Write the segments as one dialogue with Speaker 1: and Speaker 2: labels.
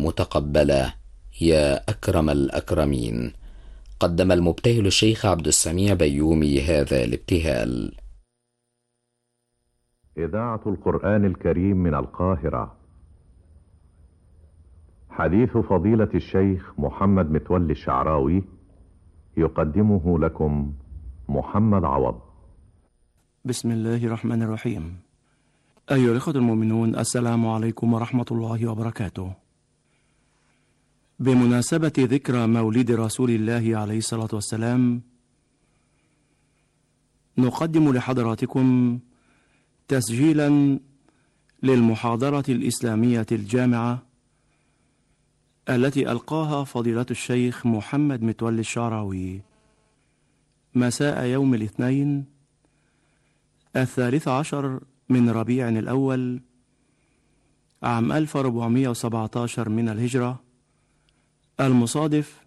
Speaker 1: المتقبلة يا أكرم الأكرمين. قدم المبتهل الشيخ عبد السميع بيومي هذا الابتهال.
Speaker 2: إذاعة القرآن الكريم من القاهرة. حديث فضيلة الشيخ محمد متولي الشعراوي يقدمه لكم محمد عوض.
Speaker 3: بسم الله الرحمن الرحيم. أيها الإخوة المؤمنون، السلام عليكم ورحمة الله وبركاته. بمناسبة ذكرى مولد رسول الله عليه الصلاة والسلام، نقدم لحضراتكم تسجيلا للمحاضرة الإسلامية الجامعة التي ألقاها فضيلة الشيخ محمد متولي الشعراوي مساء يوم الاثنين 13 من ربيع الأول عام 1417 من الهجرة، المصادف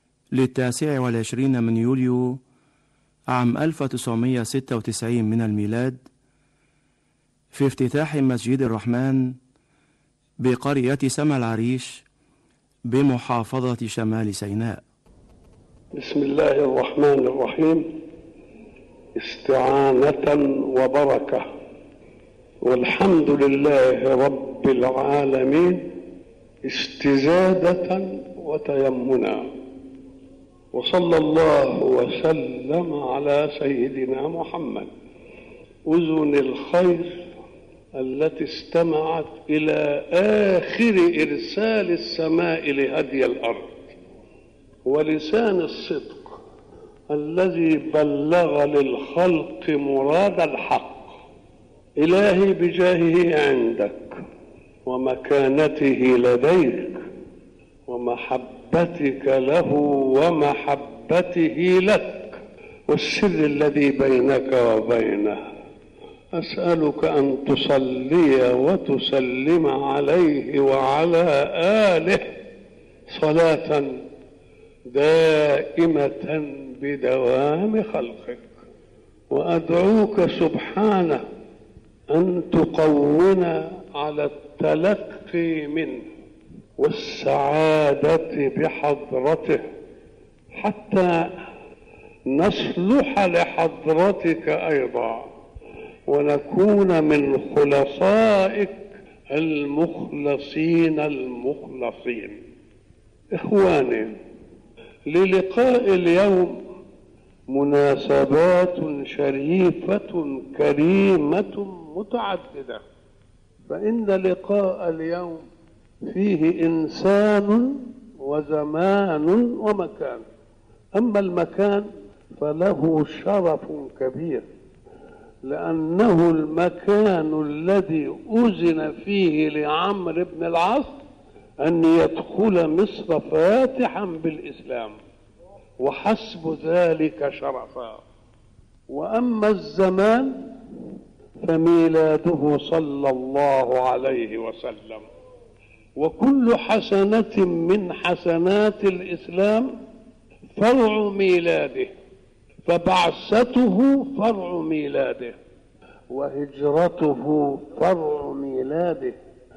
Speaker 3: 29 من يوليو عام 1996 من الميلاد، في افتتاح مسجد الرحمن بقرية سما العريش بمحافظة شمال سيناء.
Speaker 4: بسم الله الرحمن الرحيم. استعانة وبركة، والحمد لله رب العالمين، استزادة وتيمنا، وصلى الله وسلم على سيدنا محمد أذن الخير التي استمعت إلى آخر إرسال السماء لهدي الأرض، ولسان الصدق الذي بلغ للخلق مراد الحق. إلهي بجاهه عندك ومكانته لديك ومحبتك له ومحبته لك والسر الذي بينك وبينه، أسألك أن تصلي وتسلم عليه وعلى آله صلاة دائمة بدوام خلقك، وأدعوك سبحانه أن تقونا على التلقي منه والسعادة بحضرته حتى نصلح لحضرتك أيضا، ونكون من خلصائك المخلصين المخلصين. إخواني، للقاء اليوم مناسبات شريفة كريمة متعددة، فإن لقاء اليوم فيه إنسان وزمان ومكان. أما المكان فله شرف كبير، لأنه المكان الذي أذن فيه لعمرو بن العاص أن يدخل مصر فاتحا بالإسلام، وحسب ذلك شرفا. وأما الزمان فميلاده صلى الله عليه وسلم، وكل حسنة من حسنات الإسلام فرع ميلاده، فبعثته فرع ميلاده، وهجرته فرع ميلاده،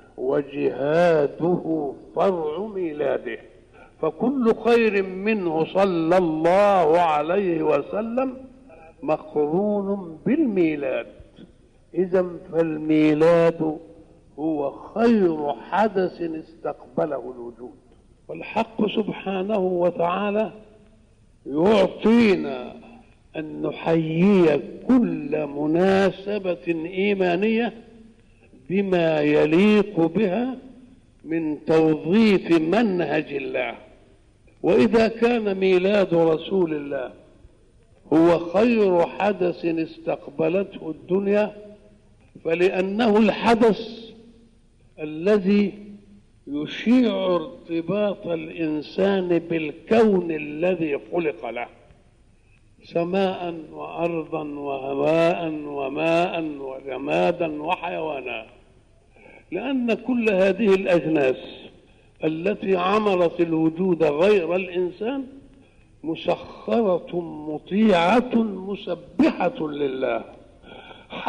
Speaker 4: وجهاده فرع ميلاده، فكل خير منه صلى الله عليه وسلم مقرون بالميلاد. إذن فالميلاد هو خير حدث استقبله الوجود، والحق سبحانه وتعالى يعطينا أن نحيي كل مناسبة إيمانية بما يليق بها من توظيف منهج الله. وإذا كان ميلاد رسول الله هو خير حدث استقبلته الدنيا، فلأنه الحدث الذي يشيع ارتباط الإنسان بالكون الذي خلق له، سماء وأرضا وهواء وماء وجمادا وحيوانا، لأن كل هذه الأجناس التي عمرت الوجود غير الإنسان مسخرة مطيعة مسبحة لله،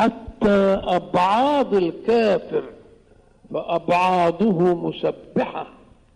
Speaker 4: حتى أبعاض الكافر فأبعاضه مسبحة،